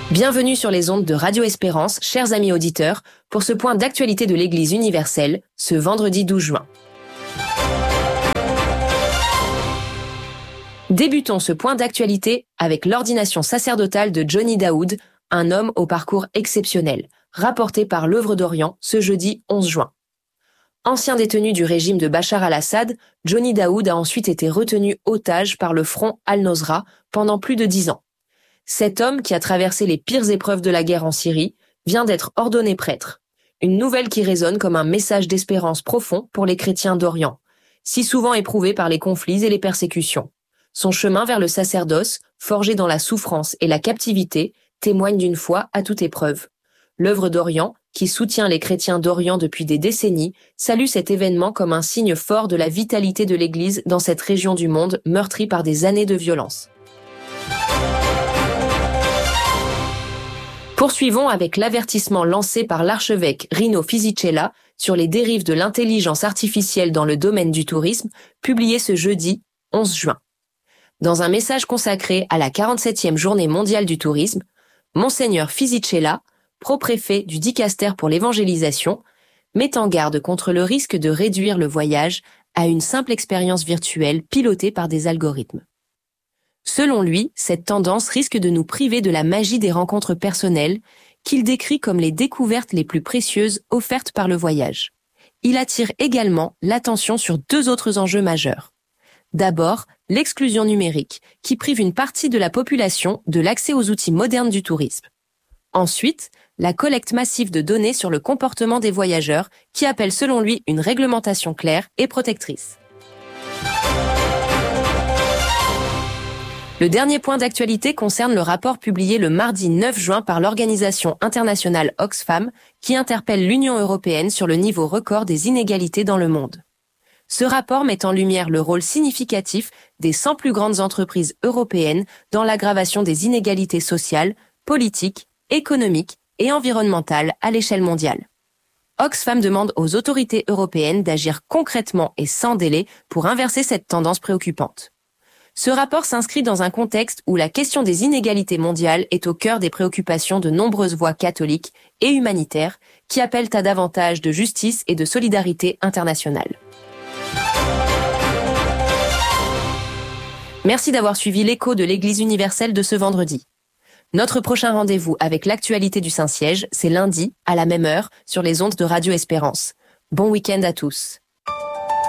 Bienvenue sur les ondes de Radio Espérance, chers amis auditeurs, pour ce point d'actualité de l'Église universelle, ce vendredi 12 juin. Débutons ce point d'actualité avec l'ordination sacerdotale de Johnny Daoud, un homme au parcours exceptionnel, rapporté par l'Œuvre d'Orient ce jeudi 11 juin. Ancien détenu du régime de Bachar al-Assad, Johnny Daoud a ensuite été retenu otage par le front Al-Nosra pendant plus de 10 ans. Cet homme, qui a traversé les pires épreuves de la guerre en Syrie, vient d'être ordonné prêtre. Une nouvelle qui résonne comme un message d'espérance profond pour les chrétiens d'Orient, si souvent éprouvés par les conflits et les persécutions. Son chemin vers le sacerdoce, forgé dans la souffrance et la captivité, témoigne d'une foi à toute épreuve. L'Œuvre d'Orient, qui soutient les chrétiens d'Orient depuis des décennies, salue cet événement comme un signe fort de la vitalité de l'Église dans cette région du monde meurtrie par des années de violence. Poursuivons avec l'avertissement lancé par l'archevêque Rino Fisichella sur les dérives de l'intelligence artificielle dans le domaine du tourisme, publié ce jeudi 11 juin. Dans un message consacré à la 47e journée mondiale du tourisme, Monseigneur Fisichella, pro-préfet du Dicaster pour l'évangélisation, met en garde contre le risque de réduire le voyage à une simple expérience virtuelle pilotée par des algorithmes. Selon lui, cette tendance risque de nous priver de la magie des rencontres personnelles, qu'il décrit comme les découvertes les plus précieuses offertes par le voyage. Il attire également l'attention sur deux autres enjeux majeurs. D'abord, l'exclusion numérique, qui prive une partie de la population de l'accès aux outils modernes du tourisme. Ensuite, la collecte massive de données sur le comportement des voyageurs, qui appelle selon lui une réglementation claire et protectrice. Le dernier point d'actualité concerne le rapport publié le mardi 9 juin par l'organisation internationale Oxfam qui interpelle l'Union européenne sur le niveau record des inégalités dans le monde. Ce rapport met en lumière le rôle significatif des 100 plus grandes entreprises européennes dans l'aggravation des inégalités sociales, politiques, économiques et environnementales à l'échelle mondiale. Oxfam demande aux autorités européennes d'agir concrètement et sans délai pour inverser cette tendance préoccupante. Ce rapport s'inscrit dans un contexte où la question des inégalités mondiales est au cœur des préoccupations de nombreuses voix catholiques et humanitaires qui appellent à davantage de justice et de solidarité internationale. Merci d'avoir suivi l'écho de l'Église universelle de ce vendredi. Notre prochain rendez-vous avec l'actualité du Saint-Siège, c'est lundi, à la même heure, sur les ondes de Radio Espérance. Bon week-end à tous.